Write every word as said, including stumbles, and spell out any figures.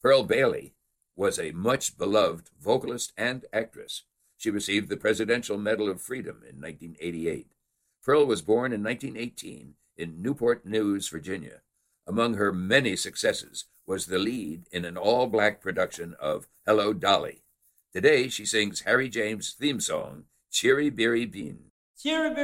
Pearl Bailey was a much beloved vocalist and actress. She received the Presidential Medal of Freedom in nineteen eighty-eight. Pearl was born in nineteen eighteen in Newport News, Virginia. Among her many successes was the lead in an all-black production of Hello, Dolly. Today she sings Harry James' theme song, Cheery Beery Bean. Cheery